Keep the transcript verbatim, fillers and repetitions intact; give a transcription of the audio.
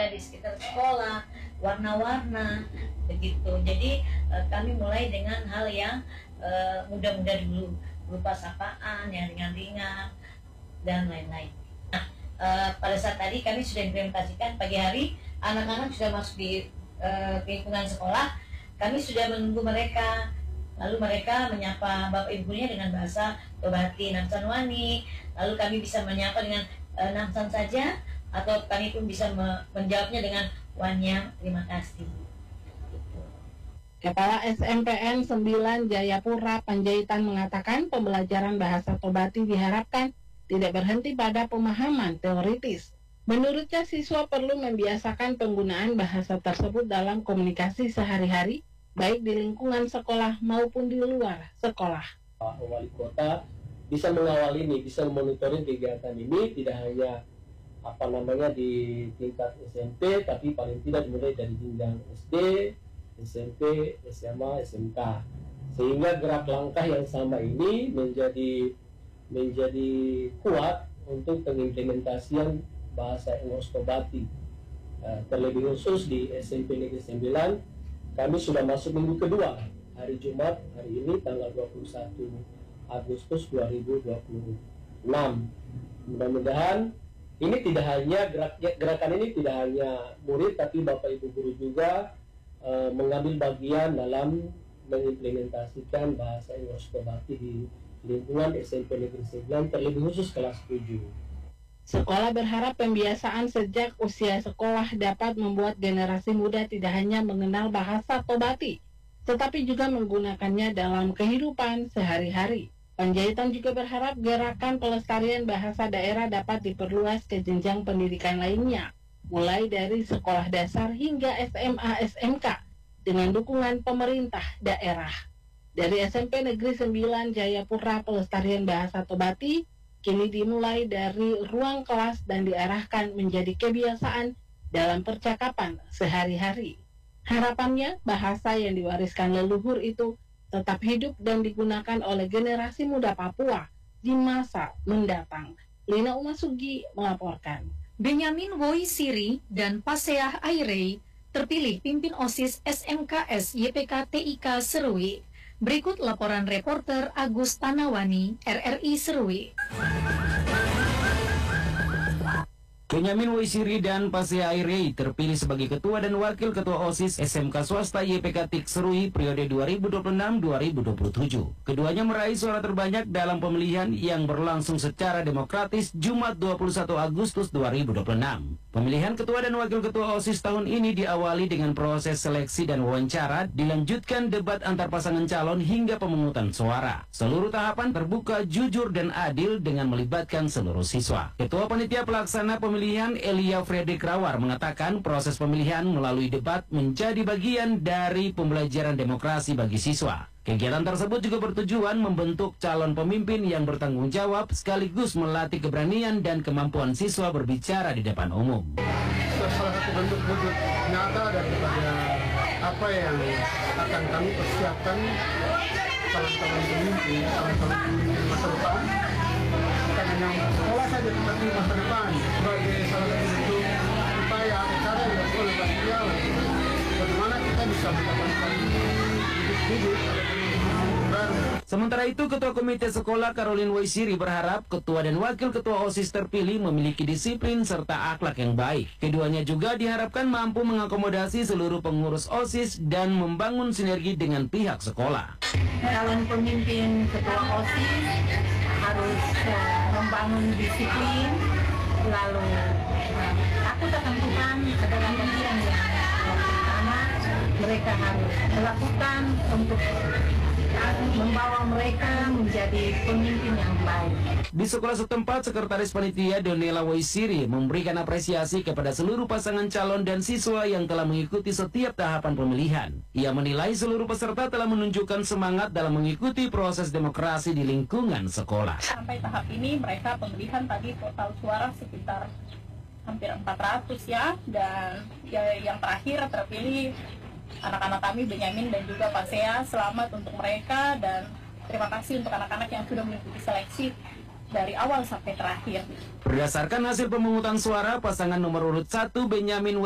supaya di sekitar sekolah warna-warna begitu. Jadi uh, kami mulai dengan hal yang uh, mudah-mudah dulu, berupa sapaan yang ringan-ringan dan lain-lain. Nah, uh, pada saat tadi kami sudah implementasikan pagi hari, anak-anak sudah masuk di uh, lingkungan sekolah, kami sudah menunggu mereka. Lalu mereka menyapa bapak ibunya dengan bahasa Tobati, Namsan Wani. Lalu kami bisa menyapa dengan uh, Namsan saja, atau kami pun bisa me menjawabnya dengan Wanya, terima kasih. Gitu. Kepala S M P N sembilan Jayapura Panjaitan mengatakan pembelajaran bahasa Tobati diharapkan tidak berhenti pada pemahaman teoritis. Menurutnya, siswa perlu membiasakan penggunaan bahasa tersebut dalam komunikasi sehari-hari, baik di lingkungan sekolah maupun di luar sekolah. Pak Wali Kota bisa mengawal ini, bisa memonitoring kegiatan ini, tidak hanya apa namanya di tingkat S M P, tapi paling tidak dimulai dari jenjang S D, S M P, S M A, S M K, sehingga gerak langkah yang sama ini menjadi menjadi kuat untuk pengimplementasian bahasa Engos Tobati. Uh, terlebih khusus di S M P Negeri sembilan, kami sudah masuk minggu kedua, hari Jumat, hari ini tanggal dua puluh satu Agustus dua ribu dua puluh enam. Mudah-mudahan ini tidak hanya gerak, gerakan ini tidak hanya murid, tapi Bapak Ibu guru juga uh, mengambil bagian dalam mengimplementasikan bahasa Engos Tobati di lingkungan S M P Negeri sembilan, terlebih khusus kelas tujuh. Sekolah berharap pembiasaan sejak usia sekolah dapat membuat generasi muda tidak hanya mengenal bahasa Tobati, tetapi juga menggunakannya dalam kehidupan sehari-hari. Panjaitan juga berharap gerakan pelestarian bahasa daerah dapat diperluas ke jenjang pendidikan lainnya, mulai dari sekolah dasar hingga S M A S M K, dengan dukungan pemerintah daerah. Dari S M P Negeri sembilan Jayapura, pelestarian bahasa Tobati kini dimulai dari ruang kelas dan diarahkan menjadi kebiasaan dalam percakapan sehari-hari. Harapannya, bahasa yang diwariskan leluhur itu tetap hidup dan digunakan oleh generasi muda Papua di masa mendatang. Lina Umasugi melaporkan. Benyamin Woi Siri dan Paseah Airei terpilih pimpin OSIS S M K S Y P K T I K Serui. Berikut laporan reporter Agus Tanawani, R R I Serui. Benyamin Woi Siri dan Paseah Airei terpilih sebagai Ketua dan Wakil Ketua OSIS S M K Swasta Y P K T I K Serui periode dua ribu dua puluh enam sampai dua ribu dua puluh tujuh. Keduanya meraih suara terbanyak dalam pemilihan yang berlangsung secara demokratis Jumat dua puluh satu Agustus dua ribu dua puluh enam. Pemilihan Ketua dan Wakil Ketua OSIS tahun ini diawali dengan proses seleksi dan wawancara, dilanjutkan debat antar pasangan calon hingga pemungutan suara. Seluruh tahapan terbuka, jujur, dan adil dengan melibatkan seluruh siswa. Ketua Panitia Pelaksana Pemilihan Pemilihan Elia Fredrik Rawar mengatakan proses pemilihan melalui debat menjadi bagian dari pembelajaran demokrasi bagi siswa. Kegiatan tersebut juga bertujuan membentuk calon pemimpin yang bertanggung jawab sekaligus melatih keberanian dan kemampuan siswa berbicara di depan umum. Salah satu bentuk wujud nyata daripada apa yang akan kami persiapkan calon-calon pemimpin, calon-calon pemimpin masa depan. Bukan hanya sekolah saja, tetapi masa depan sebagai salah satu bentuk upaya atau cara yang dilakukan oleh Panitia bagaimana kita bisa mendapatkan bibit-bibit baru. Sementara itu, Ketua Komite Sekolah Caroline Woi Siri berharap Ketua dan Wakil Ketua OSIS terpilih memiliki disiplin serta akhlak yang baik. Keduanya juga diharapkan mampu mengakomodasi seluruh pengurus OSIS dan membangun sinergi dengan pihak sekolah. Calon pemimpin Ketua OSIS harus uh, membangun disiplin, lalu uh, takut akan Tuhan adalah pilihan yang pertama mereka harus melakukan untuk membawa mereka menjadi pemimpin yang baik. Di sekolah setempat, Sekretaris Panitia Donela Woi Siri memberikan apresiasi kepada seluruh pasangan calon dan siswa yang telah mengikuti setiap tahapan pemilihan. Ia menilai seluruh peserta telah menunjukkan semangat dalam mengikuti proses demokrasi di lingkungan sekolah. Sampai tahap ini mereka pemilihan tadi total suara sekitar hampir empat ratus ya, dan ya, yang terakhir terpilih anak-anak kami Benyamin dan juga Paseah. Selamat untuk mereka dan terima kasih untuk anak-anak yang sudah mengikuti seleksi dari awal sampai terakhir. Berdasarkan hasil pemungutan suara, pasangan nomor urut satu Benyamin